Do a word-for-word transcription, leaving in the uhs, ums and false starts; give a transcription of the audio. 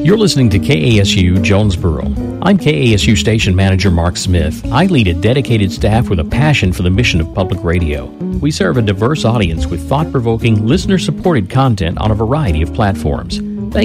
You're listening to K A S U Jonesboro. I'm K A S U Station Manager Mark Smith. I lead a dedicated staff with a passion for the mission of public radio. We serve a diverse audience with thought-provoking, listener-supported content on a variety of platforms.